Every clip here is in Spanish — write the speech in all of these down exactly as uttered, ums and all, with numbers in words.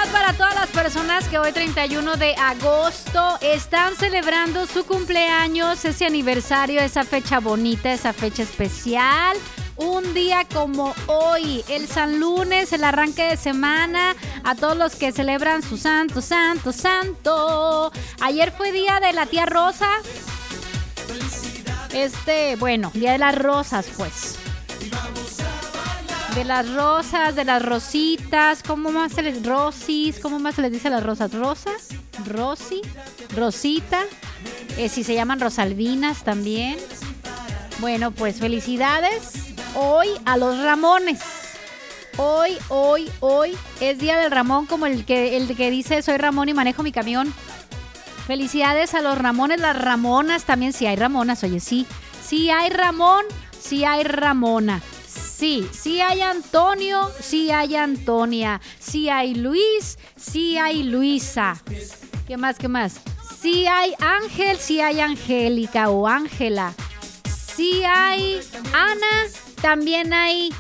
para todas las personas que hoy treinta y uno de agosto están celebrando su cumpleaños, ese aniversario, esa fecha bonita, esa fecha especial. Un día como hoy, el San Lunes, el arranque de semana, a todos los que celebran su santo, santo, santo. Ayer fue día de la tía Rosa. Este, bueno, día de las rosas, pues. De las rosas, de las rositas, ¿cómo más se les... Rosis, ¿cómo más se les dice a las rosas? ¿Rosa? ¿Rosi? ¿Rosita? Eh, si se llaman Rosalvinas también. Bueno, pues felicidades hoy a los Ramones. Hoy, hoy, hoy es día del Ramón, como el que, el que dice soy Ramón y manejo mi camión. Felicidades a los Ramones, las Ramonas también, sí hay Ramonas, oye, sí. Sí hay Ramón, sí hay Ramona. Sí, sí hay Antonio, sí hay Antonia, sí hay Luis, sí hay Luisa. ¿Qué más, qué más? Sí hay Ángel, sí hay Angélica o Ángela. Sí hay Ana, también hay...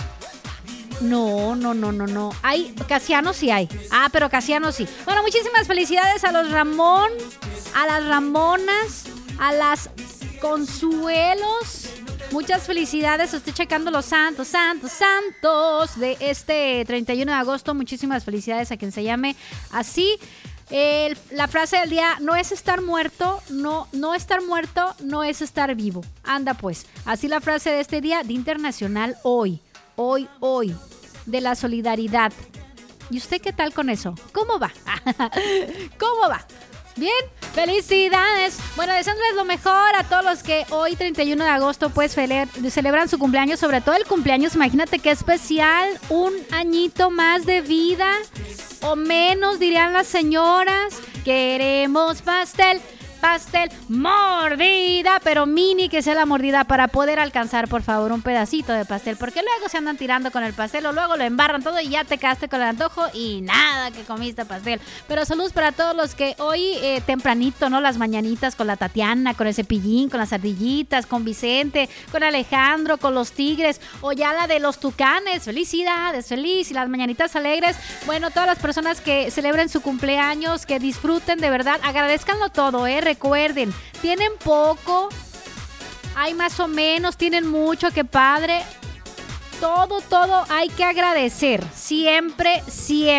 No, no, no, no, no. Hay Casiano, sí hay. Ah, pero Casiano sí. Bueno, muchísimas felicidades a los Ramón, a las Ramonas, a las Consuelos. Muchas felicidades, estoy checando los santos, santos, santos de este treinta y uno de agosto. Muchísimas felicidades a quien se llame así. El, la frase del día, no es estar muerto, no, no estar muerto, no es estar vivo. Anda pues, así la frase de este día, Día Internacional hoy, hoy, hoy, de la solidaridad. ¿Y usted qué tal con eso? ¿Cómo va? ¿Cómo va? ¿Bien? ¡Felicidades! Bueno, deseándoles lo mejor a todos los que hoy, treinta y uno de agosto, pues cele- celebran su cumpleaños, sobre todo el cumpleaños. Imagínate qué especial, un añito más de vida, o menos, dirían las señoras. Queremos pastel, pastel, mordida, pero mini que sea la mordida para poder alcanzar, por favor, un pedacito de pastel, porque luego se andan tirando con el pastel o luego lo embarran todo y ya te quedaste con el antojo y nada que comiste pastel. Pero saludos para todos los que hoy eh, tempranito, ¿no? Las mañanitas con la Tatiana, con el Cepillín, con las ardillitas, con Vicente, con Alejandro, con los Tigres, o ya la de los Tucanes. Felicidades, feliz, y las mañanitas alegres. Bueno, todas las personas que celebren su cumpleaños, que disfruten de verdad, agradezcanlo todo, ¿eh? Recuerden, tienen poco, hay más o menos, tienen mucho, qué padre. Todo, todo hay que agradecer. Siempre, siempre.